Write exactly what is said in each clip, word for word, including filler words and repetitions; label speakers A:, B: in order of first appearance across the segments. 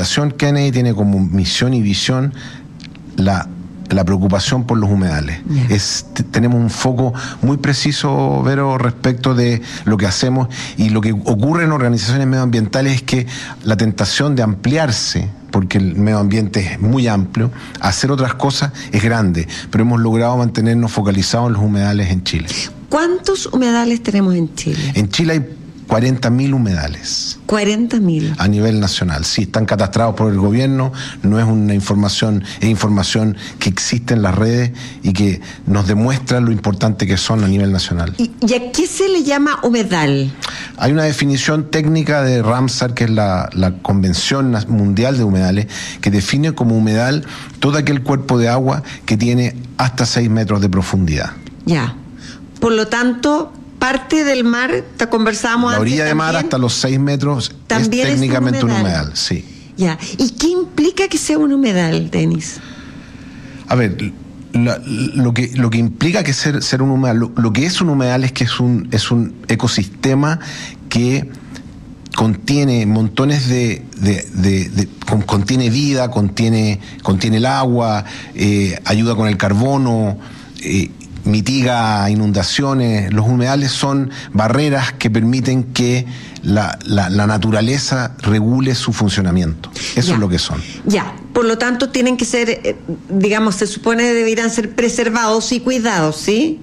A: Fundación Kennedy tiene como misión y visión la la preocupación por los humedales. Yeah. Es, t- tenemos un foco muy preciso, Vero, respecto de lo que hacemos, y lo que ocurre en organizaciones medioambientales es que la tentación de ampliarse, porque el medio ambiente es muy amplio, hacer otras cosas es grande, pero hemos logrado mantenernos focalizados en los humedales en Chile.
B: ¿Cuántos humedales tenemos en Chile?
A: En Chile hay cuarenta mil humedales.
B: cuarenta mil.
A: A nivel nacional. Sí, están catastrados por el gobierno, no es una información, es información que existe en las redes y que nos demuestra lo importante que son a nivel nacional.
B: ¿Y, y a qué se le llama humedal?
A: Hay una definición técnica de Ramsar, que es la, la Convención Mundial de Humedales, que define como humedal todo aquel cuerpo de agua que tiene hasta seis metros de profundidad.
B: Ya. Por lo tanto, parte del mar, te conversábamos
A: la orilla
B: antes,
A: de mar hasta los seis metros es técnicamente es un, humedal. un humedal, sí.
B: Ya. ¿Y qué implica que sea un humedal, Denis?
A: A ver, la, lo que lo que implica que ser ser un humedal, lo, lo que es un humedal es que es un es un ecosistema que contiene montones de, de, de, de con, contiene vida, contiene contiene el agua, eh, ayuda con el carbono. Eh, mitiga inundaciones. Los humedales son barreras que permiten que la, la, la naturaleza regule su funcionamiento. Eso ya. es lo que son.
B: Ya, por lo tanto tienen que ser, eh, digamos, se supone que deberían ser preservados y cuidados, ¿sí?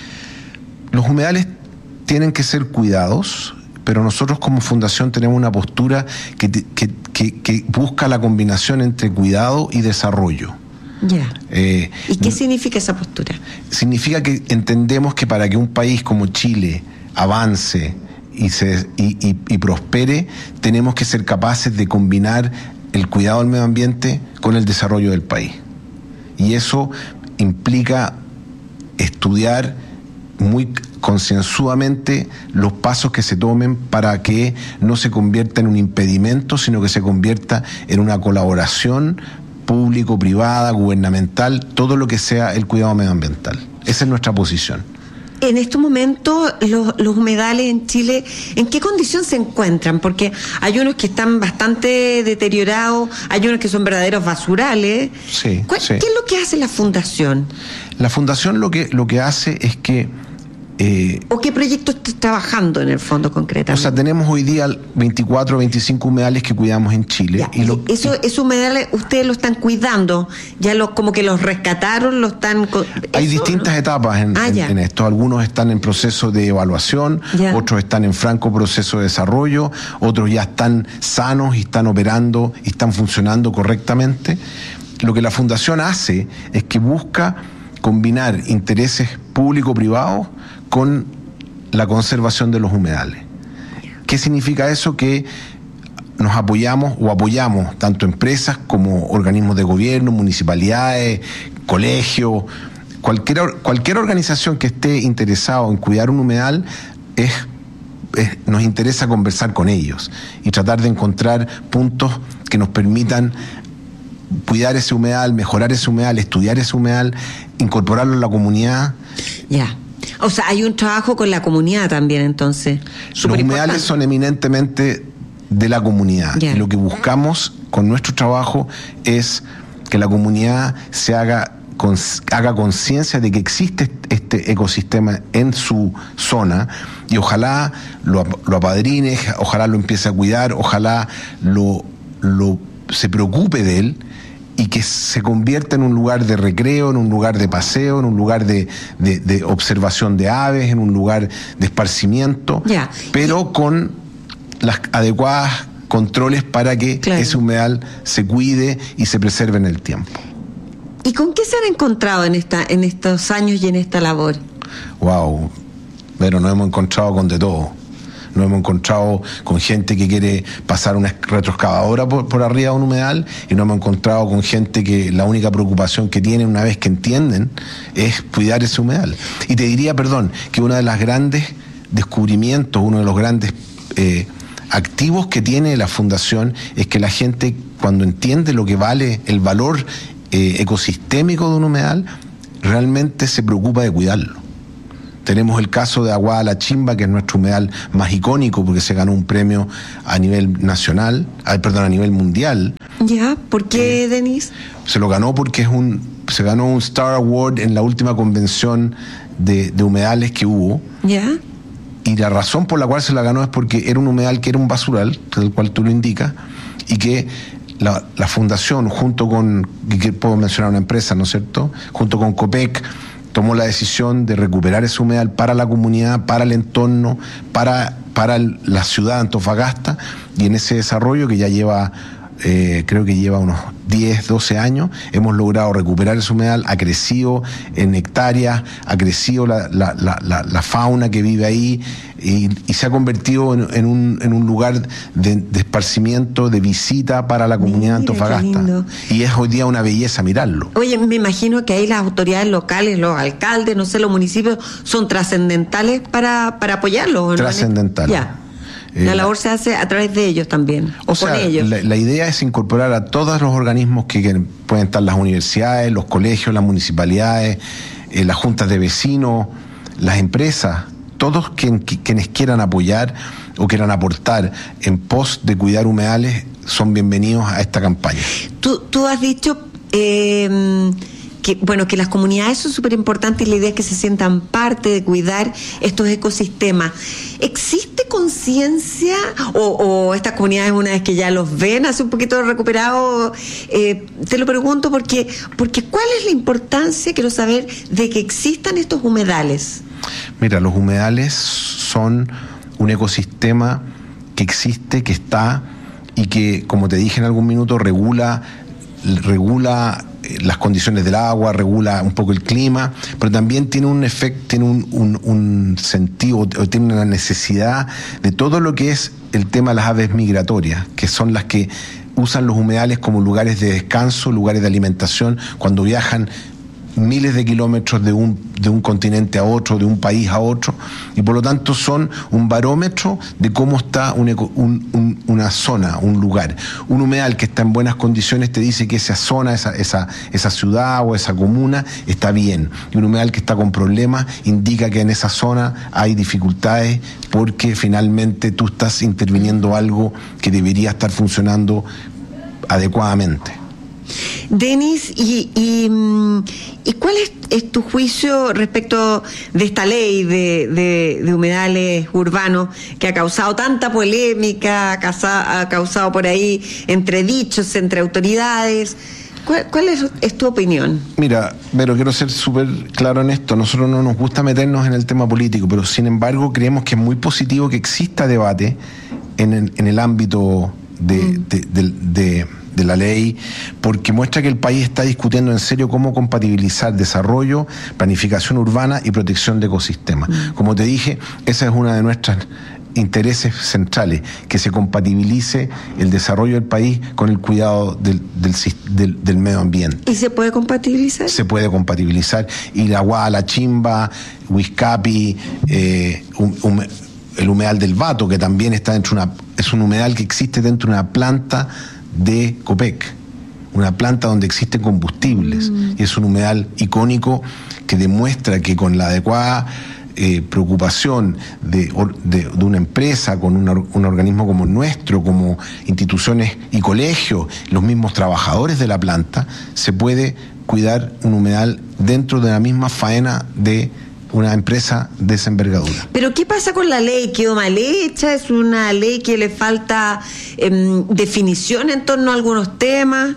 A: Los humedales tienen que ser cuidados, pero nosotros como fundación tenemos una postura que, que, que, que busca la combinación entre cuidado y desarrollo.
B: Ya. Eh, ¿Y qué significa esa postura?
A: Significa que entendemos que para que un país como Chile avance y, se, y, y, y prospere, tenemos que ser capaces de combinar el cuidado del medio ambiente con el desarrollo del país. Y eso implica estudiar muy concienzudamente los pasos que se tomen para que no se convierta en un impedimento, sino que se convierta en una colaboración público, privada, gubernamental, todo lo que sea el cuidado medioambiental. Esa es nuestra posición.
B: En estos momentos, los, los humedales en Chile, ¿en qué condición se encuentran? Porque hay unos que están bastante deteriorados, hay unos que son verdaderos basurales.
A: Sí,
B: ¿Cuál,
A: sí.
B: ¿Qué es lo que hace la Fundación?
A: La Fundación lo que, lo que hace es que...
B: Eh, ¿O qué proyecto estás trabajando en el fondo concretamente?
A: O sea, tenemos hoy día veinticuatro o veinticinco humedales que cuidamos en Chile.
B: Ya,
A: y lo,
B: eso, esos humedales ustedes lo están cuidando, ya los como que los rescataron, lo están...
A: Hay ¿eso, distintas no? etapas en, ah, en, en esto. Algunos están en proceso de evaluación, ya. otros están en franco proceso de desarrollo, otros ya están sanos y están operando y están funcionando correctamente. Lo que la Fundación hace es que busca combinar intereses público-privados con la conservación de los humedales. ¿Qué significa eso? Que nos apoyamos o apoyamos tanto empresas como organismos de gobierno, municipalidades, colegios, cualquier, cualquier organización que esté interesado en cuidar un humedal, es, es, nos interesa conversar con ellos y tratar de encontrar puntos que nos permitan cuidar ese humedal, mejorar ese humedal, estudiar ese humedal, incorporarlo en la comunidad.
B: Ya. Yeah. O sea, hay un trabajo con la comunidad también, entonces.
A: Los humedales son eminentemente de la comunidad. Yeah. Y lo que buscamos con nuestro trabajo es que la comunidad se haga, haga conciencia de que existe este ecosistema en su zona y ojalá lo, lo apadrine, ojalá lo empiece a cuidar, ojalá lo, lo se preocupe de él y que se convierta en un lugar de recreo, en un lugar de paseo, en un lugar de, de, de observación de aves, en un lugar de esparcimiento,
B: ya.
A: pero con las adecuadas controles para que claro. ese humedal se cuide y se preserve en el tiempo.
B: ¿Y con qué se han encontrado en esta, en estos años y en esta labor?
A: Wow, pero nos hemos encontrado con de todo. Nos hemos encontrado con gente que quiere pasar una retroexcavadora por, por arriba de un humedal y nos hemos encontrado con gente que la única preocupación que tiene una vez que entienden es cuidar ese humedal. Y te diría, perdón, que uno de los grandes descubrimientos, uno de los grandes eh, activos que tiene la Fundación es que la gente, cuando entiende lo que vale el valor eh, ecosistémico de un humedal, realmente se preocupa de cuidarlo. Tenemos el caso de Aguada La Chimba, que es nuestro humedal más icónico porque se ganó un premio a nivel nacional, perdón, a nivel mundial,
B: Ya, ¿por qué, eh, Denis?
A: Se lo ganó porque es un, se ganó un Star Award en la última convención de, de humedales que hubo.
B: Ya.
A: Y la razón por la cual se la ganó es porque era un humedal que era un basural, del cual tú lo indicas, y que la, la fundación, junto con, y que puedo mencionar una empresa, ¿no es cierto?, junto con Copec, tomó la decisión de recuperar ese humedal para la comunidad, para el entorno, para, para la ciudad de Antofagasta, y en ese desarrollo que ya lleva, eh, creo que lleva unos diez, doce años, hemos logrado recuperar ese humedal, ha crecido en hectáreas, ha crecido la, la, la, la, la fauna que vive ahí, y, y se ha convertido en, en, un, en un lugar de, de esparcimiento, de visita para la comunidad de Antofagasta. Y es hoy día una belleza mirarlo.
B: Oye, me imagino que ahí las autoridades locales, los alcaldes, no sé, los municipios, son trascendentales para, para apoyarlos, ¿no?
A: Trascendentales.
B: Ya. La labor se hace a través de ellos también.
A: O sea,
B: con ellos.
A: La, la idea es incorporar a todos los organismos que, que pueden estar, las universidades, los colegios, las municipalidades, eh, las juntas de vecinos, las empresas, todos quien, quienes quieran apoyar o quieran aportar en pos de cuidar humedales son bienvenidos a esta campaña.
B: Tú, tú has dicho eh, que, bueno, que las comunidades son súper importantes y la idea es que se sientan parte de cuidar estos ecosistemas. ¿Existe conciencia o, o estas comunidades, una vez que ya los ven hace un poquito recuperados, eh, te lo pregunto porque, porque ¿cuál es la importancia, quiero saber, de que existan estos humedales?
A: Mira, los humedales son un ecosistema que existe, que está y que, como te dije en algún minuto, regula regula las condiciones del agua, regula un poco el clima, pero también tiene un efecto, tiene un, un, un sentido, o tiene una necesidad de todo lo que es el tema de las aves migratorias, que son las que usan los humedales como lugares de descanso, lugares de alimentación, cuando viajan miles de kilómetros de un, de un continente a otro, de un país a otro, y por lo tanto son un barómetro de cómo está un, un, un, una zona, un lugar. Un humedal que está en buenas condiciones te dice que esa zona, esa, esa, esa ciudad o esa comuna está bien, y un humedal que está con problemas indica que en esa zona hay dificultades porque finalmente tú estás interviniendo algo que debería estar funcionando adecuadamente.
B: Denis, ¿y, y, y cuál es, es tu juicio respecto de esta ley de, de, de humedales urbanos que ha causado tanta polémica, ha causado, ha causado por ahí entredichos entre autoridades? ¿Cuál, cuál es, es tu opinión?
A: Mira, pero quiero ser súper claro en esto. Nosotros no nos gusta meternos en el tema político, pero sin embargo creemos que es muy positivo que exista debate en el, en el ámbito de... Mm. de, de, de de la ley, porque muestra que el país está discutiendo en serio cómo compatibilizar desarrollo, planificación urbana y protección de ecosistemas. Mm. Como te dije, esa es una de nuestros intereses centrales, que se compatibilice el desarrollo del país con el cuidado del, del, del, del medio ambiente.
B: ¿Y se puede compatibilizar?
A: Se puede compatibilizar. Iraguá, La Chimba, Huizcapi, eh, um, um, el humedal del Vato, que también está dentro de una, es un humedal que existe dentro de una planta de Copec, una planta donde existen combustibles, mm. y es un humedal icónico que demuestra que con la adecuada eh, preocupación de, de, de una empresa, con una, un organismo como el nuestro, como instituciones y colegios, los mismos trabajadores de la planta, se puede cuidar un humedal dentro de la misma faena de una empresa de esa envergadura.
B: ¿Pero qué pasa con la ley? ¿Quedó mal hecha? ¿Es una ley que le falta eh, definición en torno a algunos temas?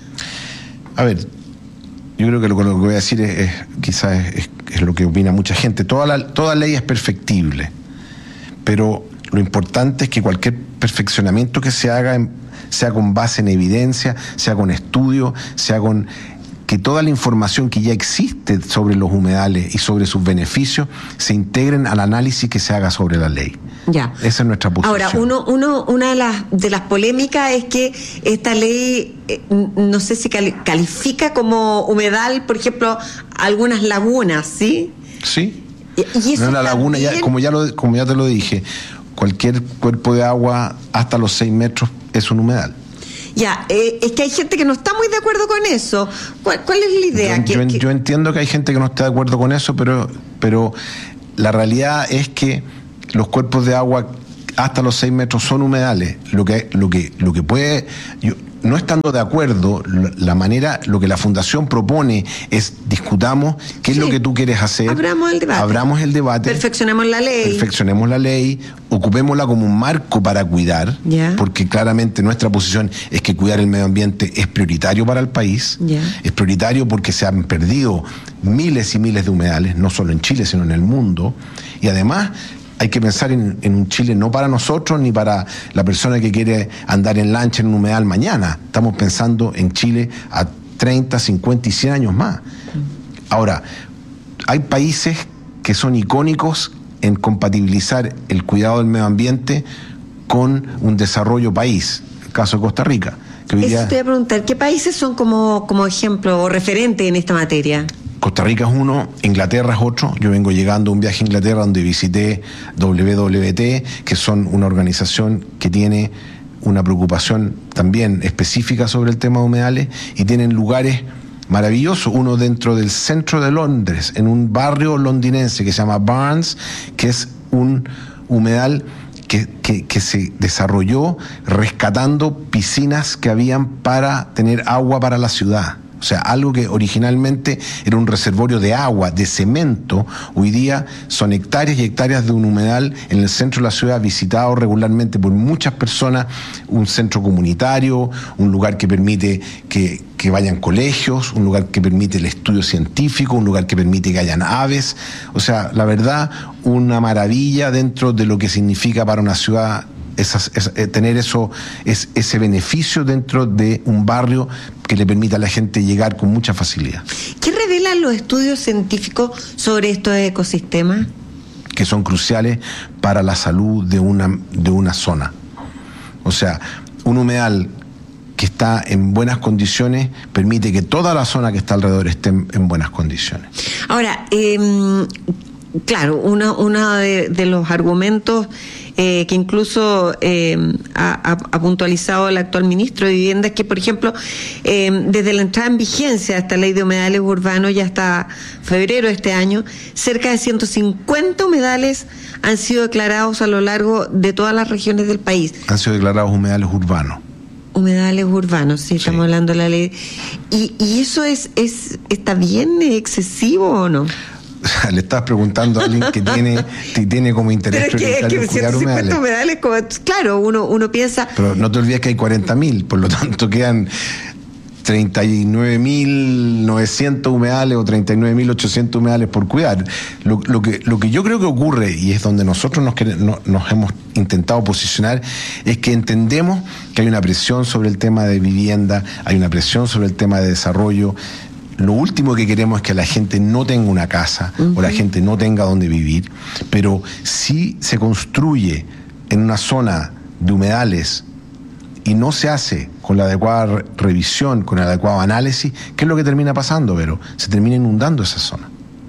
A: A ver, yo creo que lo, lo que voy a decir es, es quizás es, es lo que opina mucha gente. Toda, la, toda ley es perfectible, pero lo importante es que cualquier perfeccionamiento que se haga en, sea con base en evidencia, sea con estudio, sea con... que toda la información que ya existe sobre los humedales y sobre sus beneficios se integren al análisis que se haga sobre la ley.
B: Ya.
A: Esa es nuestra posición.
B: Ahora, uno, uno, una de las, de las polémicas es que esta ley, eh, no sé si califica como humedal, por ejemplo, algunas lagunas, ¿sí?
A: Sí.
B: Y, y eso
A: no, la laguna, ya, como, ya lo, como ya te lo dije, cualquier cuerpo de agua hasta los seis metros es un humedal.
B: Ya, eh, es que hay gente que no está muy de acuerdo con eso. ¿Cuál, cuál es la idea?
A: Yo,
B: que,
A: yo,
B: que...
A: yo entiendo que hay gente que no está de acuerdo con eso, pero, pero la realidad es que los cuerpos de agua hasta los seis metros son humedales. Lo que, lo que, lo que puede... Yo, no estando de acuerdo, la manera, lo que la Fundación propone es discutamos qué es sí. lo que tú quieres hacer.
B: Abramos el debate.
A: Abramos el debate.
B: Perfeccionemos la ley.
A: Perfeccionemos la ley, ocupémosla como un marco para cuidar, yeah. porque claramente nuestra posición es que cuidar el medio ambiente es prioritario para el país. Yeah. Es prioritario porque se han perdido miles y miles de humedales, no solo en Chile, sino en el mundo. Y además hay que pensar en, en un Chile no para nosotros ni para la persona que quiere andar en lancha en un humedal mañana. Estamos pensando en Chile a treinta, cincuenta y cien años más. Ahora, hay países que son icónicos en compatibilizar el cuidado del medio ambiente con un desarrollo país. El caso de Costa Rica. Que hoy
B: Eso
A: día...
B: te voy a preguntar, ¿qué países son como, como ejemplo o referente en esta materia?
A: Costa Rica es uno, Inglaterra es otro. Yo vengo llegando a un viaje a Inglaterra donde visité W W T, que son una organización que tiene una preocupación también específica sobre el tema de humedales y tienen lugares maravillosos. Uno dentro del centro de Londres, en un barrio londinense que se llama Barnes, que es un humedal que, que, que se desarrolló rescatando piscinas que habían para tener agua para la ciudad. O sea, algo que originalmente era un reservorio de agua, de cemento, hoy día son hectáreas y hectáreas de un humedal en el centro de la ciudad, visitado regularmente por muchas personas, un centro comunitario, un lugar que permite que, que vayan colegios, un lugar que permite el estudio científico, un lugar que permite que hayan aves. O sea, la verdad, una maravilla dentro de lo que significa para una ciudad Esas, es, eh, tener eso, es, ese beneficio dentro de un barrio que le permita a la gente llegar con mucha facilidad.
B: ¿Qué revelan los estudios científicos sobre estos ecosistemas?
A: Que son cruciales para la salud de una, de una zona. O sea, un humedal que está en buenas condiciones permite que toda la zona que está alrededor esté en, en buenas condiciones.
B: Ahora, eh, claro, uno, uno de, de los argumentos Eh, que incluso eh, ha, ha puntualizado el actual ministro de Vivienda es que, por ejemplo, eh, desde la entrada en vigencia de esta ley de humedales urbanos, ya hasta febrero de este año, cerca de ciento cincuenta humedales han sido declarados a lo largo de todas las regiones del país.
A: Han sido declarados humedales urbanos.
B: Humedales urbanos, sí, estamos sí. hablando de la ley. ¿Y, y eso es, es está bien excesivo o no?
A: Le estás preguntando a alguien que tiene, que tiene como interés
B: prioritario cuidar humedales. humedales como, claro, uno, uno piensa...
A: Pero no te olvides que hay cuarenta mil, por lo tanto quedan treinta y nueve mil novecientos humedales o treinta y nueve mil ochocientos humedales por cuidar. Lo, lo, que, lo que yo creo que ocurre, y es donde nosotros nos, no, nos hemos intentado posicionar, es que entendemos que hay una presión sobre el tema de vivienda, hay una presión sobre el tema de desarrollo. Lo último que queremos es que la gente no tenga una casa, uh-huh, o la gente no tenga donde vivir, pero si se construye en una zona de humedales y no se hace con la adecuada revisión, con el adecuado análisis, ¿qué es lo que termina pasando, Vero? Se termina inundando esa zona.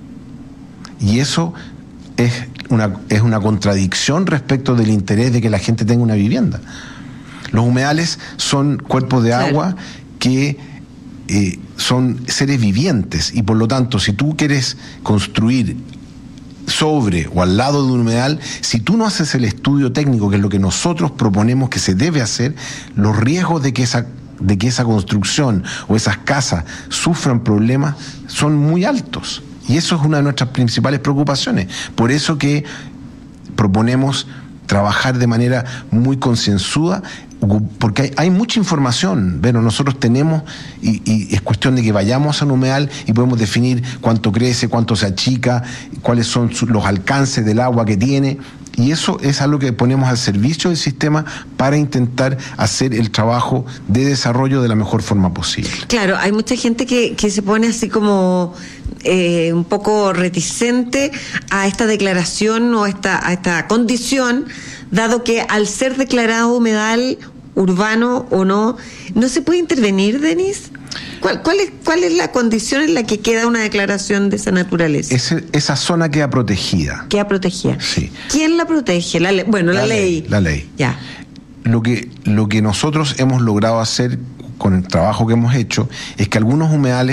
A: Y eso es una, es una contradicción respecto del interés de que la gente tenga una vivienda. Los humedales son cuerpos de claro. agua que eh, son seres vivientes y por lo tanto, si tú quieres construir sobre o al lado de un humedal, si tú no haces el estudio técnico, que es lo que nosotros proponemos que se debe hacer, los riesgos de que esa, de que esa construcción o esas casas sufran problemas son muy altos. Y eso es una de nuestras principales preocupaciones. Por eso que proponemos trabajar de manera muy concienzuda, porque hay, hay mucha información. Bueno, nosotros tenemos, y, y es cuestión de que vayamos a un humedal y podemos definir cuánto crece, cuánto se achica, cuáles son su, los alcances del agua que tiene, y eso es algo que ponemos al servicio del sistema para intentar hacer el trabajo de desarrollo de la mejor forma posible.
B: Claro, hay mucha gente que, que se pone así como eh, un poco reticente a esta declaración o a esta, a esta condición, dado que al ser declarado humedal urbano o no, ¿no se puede intervenir, Denis? ¿Cuál, cuál, es, ¿Cuál es la condición en la que queda una declaración de esa naturaleza?
A: Ese, esa zona queda protegida.
B: Queda protegida.
A: Sí.
B: ¿Quién la protege? La le- bueno, la, la ley.
A: ley. La ley.
B: Ya.
A: Lo que, lo que nosotros hemos logrado hacer con el trabajo que hemos hecho es que algunos humedales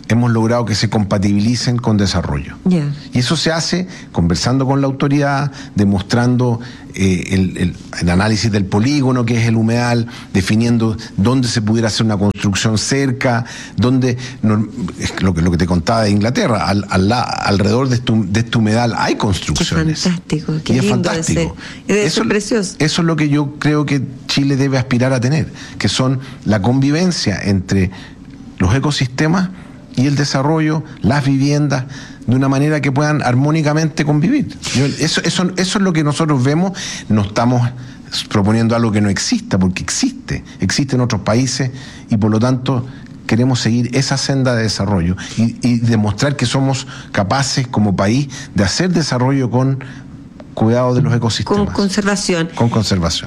A: hemos logrado que se compatibilicen con desarrollo.
B: Yeah.
A: Y eso se hace conversando con la autoridad, demostrando eh, el, el, el análisis del polígono, que es el humedal, definiendo dónde se pudiera hacer una construcción cerca, dónde, no, es lo, que, lo que te contaba de Inglaterra, al, al, alrededor de este, de este humedal hay construcciones.
B: Qué fantástico, qué
A: y es
B: lindo
A: fantástico.
B: Ese,
A: eso,
B: es precioso.
A: Eso es lo que yo creo que Chile debe aspirar a tener, que son la convivencia entre los ecosistemas y el desarrollo, las viviendas, de una manera que puedan armónicamente convivir. Yo, eso, eso, eso es lo que nosotros vemos. No estamos proponiendo algo que no exista, porque existe, existe en otros países, y por lo tanto queremos seguir esa senda de desarrollo y, y demostrar que somos capaces como país de hacer desarrollo con cuidado de los ecosistemas.
B: Con conservación.
A: Con conservación.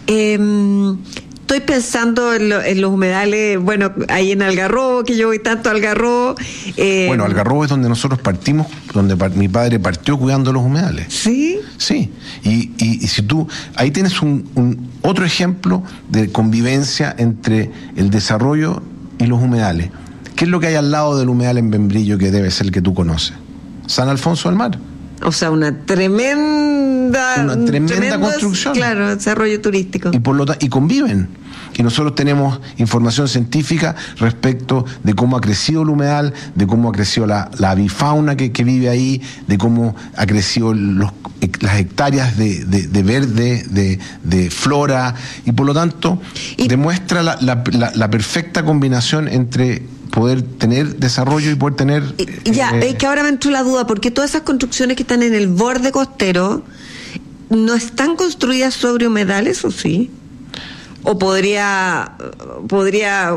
B: Eh, Estoy pensando en, lo, en los humedales, bueno, ahí en Algarrobo, que yo voy tanto a Algarrobo. Eh,
A: bueno, Algarrobo es donde nosotros partimos, donde par, mi padre partió cuidando los humedales.
B: ¿Sí?
A: Sí, y, y, y si tú, ahí tienes un, un otro ejemplo de convivencia entre el desarrollo y los humedales. ¿Qué es lo que hay al lado del humedal en Membrillo, que debe ser el que tú conoces? San Alfonso del Mar.
B: O sea, una tremenda,
A: una tremenda
B: tremendo,
A: construcción.
B: Claro, desarrollo turístico.
A: Y por lo ta- y conviven. Y nosotros tenemos información científica respecto de cómo ha crecido el humedal, de cómo ha crecido la, la avifauna que, que vive ahí, de cómo ha crecido los, las hectáreas de, de, de verde, de, de flora, y por lo tanto y demuestra la, la, la, la perfecta combinación entre poder tener desarrollo y poder tener...
B: Y, ya, eh, es que ahora me entró la duda, porque todas esas construcciones que están en el borde costero no están construidas sobre humedales, ¿o sí? ¿O podría, podría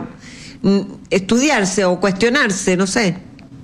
B: estudiarse o cuestionarse, no sé?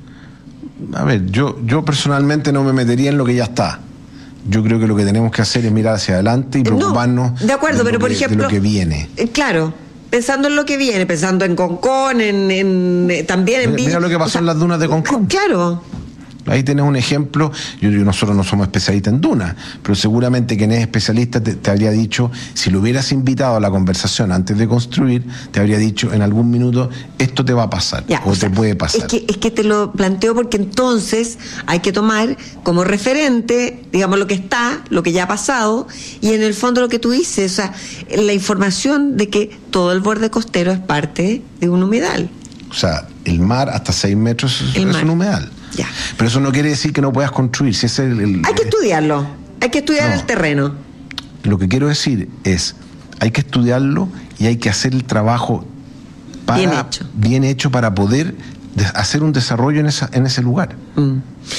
A: A ver, yo, yo personalmente no me metería en lo que ya está. Yo creo que lo que tenemos que hacer es mirar hacia adelante y preocuparnos
B: no, de acuerdo,
A: de,
B: pero
A: lo
B: por
A: que,
B: ejemplo,
A: de lo que viene.
B: Eh, claro, pensando en lo que viene, pensando en Concón, en, en, eh, también en
A: Mira, mira lo que pasó, o sea, en las dunas de Concón.
B: Claro.
A: Ahí tenés un ejemplo. Yo digo, nosotros no somos especialistas en dunas, pero seguramente quien es especialista te, te habría dicho, si lo hubieras invitado a la conversación antes de construir, te habría dicho en algún minuto, esto te va a pasar, ya, o, o te sea, puede pasar.
B: Es que, es que te lo planteo porque entonces hay que tomar como referente, digamos, lo que está, lo que ya ha pasado, y en el fondo lo que tú dices, o sea, la información de que todo el borde costero es parte de un humedal.
A: O sea, el mar hasta seis metros es, es un humedal.
B: Ya.
A: Pero eso no quiere decir que no puedas construir. Si es el, el,
B: hay que estudiarlo, hay que estudiar no, el terreno.
A: Lo que quiero decir es, hay que estudiarlo y hay que hacer el trabajo para,
B: bien hecho,
A: bien hecho para poder de, hacer un desarrollo en, esa, en ese lugar.
B: Mm.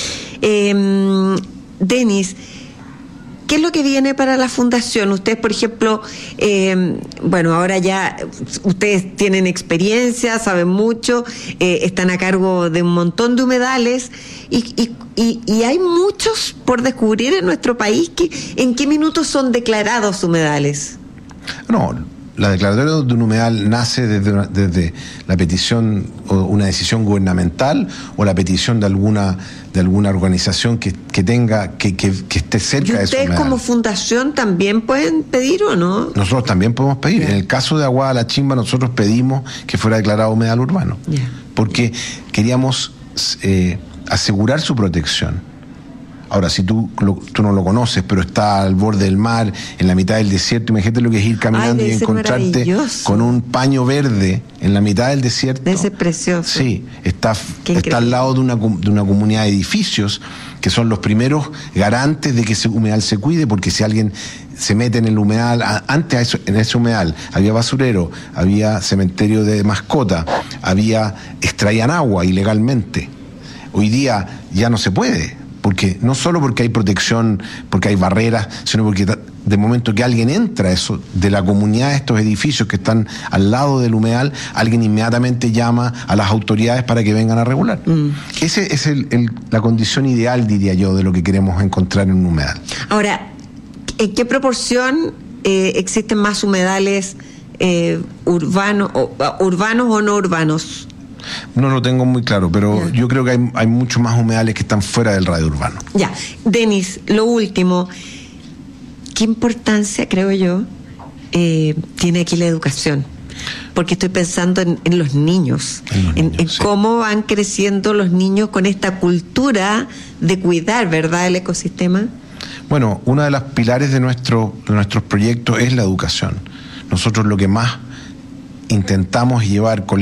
B: Eh, Denis, ¿qué es lo que viene para la fundación? Ustedes, por ejemplo, eh, bueno, ahora ya ustedes tienen experiencia, saben mucho, eh, están a cargo de un montón de humedales y, y, y, y hay muchos por descubrir en nuestro país. Que, ¿en qué minutos son declarados humedales?
A: No, la declaratoria de un humedal nace desde, una, desde la petición o una decisión gubernamental o la petición de alguna de alguna organización que, que tenga que, que, que esté cerca de ese humedal.
B: ¿Y ustedes como fundación también pueden pedir o no?
A: Nosotros también podemos pedir. Yeah. En el caso de Aguada La Chimba nosotros pedimos que fuera declarado humedal urbano, yeah, porque queríamos eh, asegurar su protección. Ahora, si tú, lo, tú no lo conoces, pero está al borde del mar, en la mitad del desierto, imagínate lo que es ir caminando. Ay, y encontrarte con un paño verde en la mitad del desierto.
B: Ese es precioso.
A: Sí, está, está al lado de una, de una comunidad de edificios que son los primeros garantes de que ese humedal se cuide, porque si alguien se mete en el humedal, antes en ese humedal había basurero, había cementerio de mascota, había extraían agua ilegalmente. Hoy día ya no se puede. Porque no solo porque hay protección, porque hay barreras, sino porque de momento que alguien entra a eso, de la comunidad de estos edificios que están al lado del humedal, alguien inmediatamente llama a las autoridades para que vengan a regular. Mm. Esa es el, el, la condición ideal, diría yo, de lo que queremos encontrar en un humedal.
B: Ahora, ¿en qué proporción eh, existen más humedales eh, urbanos, o, urbanos o no urbanos?
A: No lo tengo muy claro, pero ya, yo creo que hay, hay muchos más humedales que están fuera del radio urbano.
B: Ya, Denis, lo último, ¿qué importancia, creo yo, eh, tiene aquí la educación? Porque estoy pensando en, en los niños, en, los niños, en, en sí. cómo van creciendo los niños con esta cultura de cuidar, ¿verdad?, el ecosistema.
A: Bueno, una de las pilares de, nuestro, de nuestros proyectos es la educación. Nosotros lo que más intentamos llevar con